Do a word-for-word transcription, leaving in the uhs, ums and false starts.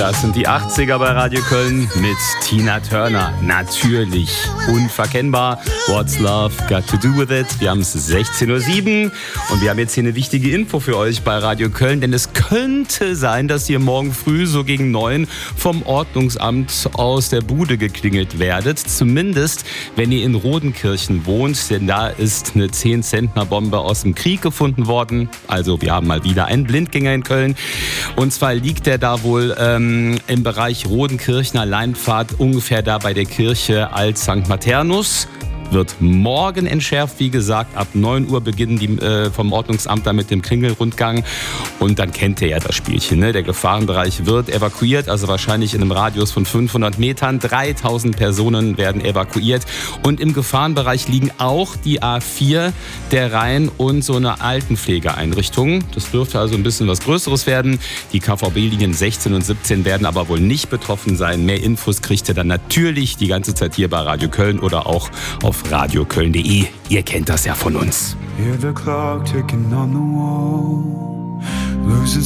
Das sind die achtziger bei Radio Köln mit Tina Turner. Natürlich unverkennbar. What's Love Got to Do With It? Wir haben es sechzehn Uhr sieben und wir haben jetzt hier eine wichtige Info für euch bei Radio Köln, denn es könnte sein, dass ihr morgen früh so gegen neun vom Ordnungsamt aus der Bude geklingelt werdet. Zumindest, wenn ihr in Rodenkirchen wohnt, denn da ist eine zehn-Zentner-Bombe aus dem Krieg gefunden worden. Also wir haben mal wieder einen Blindgänger in Köln. Und zwar liegt der da wohl ähm, im Bereich Rodenkirchener Leinpfad, ungefähr da bei der Kirche Alt Sankt Maternus. Wird morgen entschärft, wie gesagt, ab neun Uhr beginnen die äh, vom Ordnungsamt da mit dem Klingelrundgang und dann kennt ihr ja das Spielchen, ne? Der Gefahrenbereich wird evakuiert, also wahrscheinlich in einem Radius von fünfhundert Metern, dreitausend Personen werden evakuiert und im Gefahrenbereich liegen auch die A vier, der Rhein und so eine Altenpflegeeinrichtung. Das dürfte also ein bisschen was Größeres werden. Die K V B-Linien sechzehn und siebzehn werden aber wohl nicht betroffen sein. Mehr Infos kriegt ihr dann natürlich die ganze Zeit hier bei Radio Köln oder auch auf radioköln punkt de. Ihr kennt das ja von uns. Hear the clock ticking on the wall, losing